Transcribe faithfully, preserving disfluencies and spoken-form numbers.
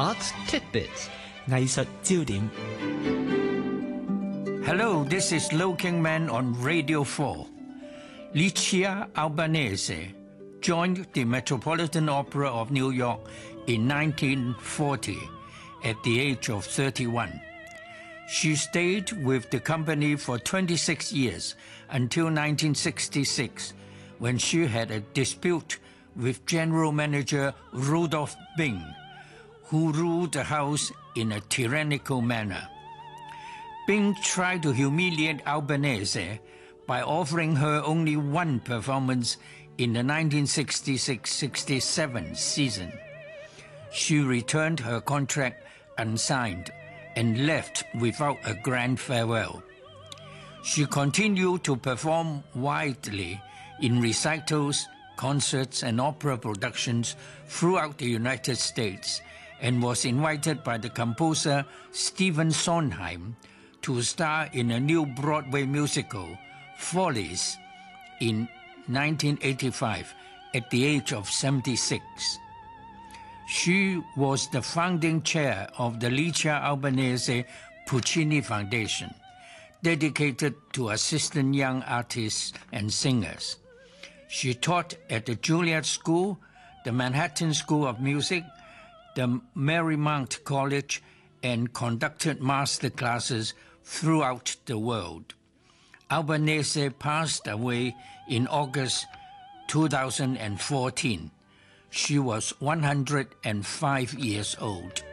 Arts Tidbits 藝術焦點。 Hello, this is Lo King Man on Radio four. Licia Albanese joined the Metropolitan Opera of New York in nineteen forty at the age of thirty-one. She stayed with the company for twenty-six years until nineteen sixty-six, when she had a dispute with General Manager Rudolph Bing, who ruled the house in a tyrannical manner. Bing tried to humiliate Albanese by offering her only one performance in the nineteen sixty-six sixty-seven season. She returned her contract unsigned and left without a grand farewell. She continued to perform widely in recitals, concerts, and opera productions throughout the United States, and was invited by the composer Stephen Sondheim to star in a new Broadway musical, Follies, in nineteen eighty-five at the age of seventy-six. She was the founding chair of the Licia Albanese Puccini Foundation, dedicated to assistant young artists and singers. She taught at the Juilliard School, the Manhattan School of Music, the Marymount College, and conducted master classes throughout the world. Albanese passed away in August two thousand fourteen. She was one hundred five years old.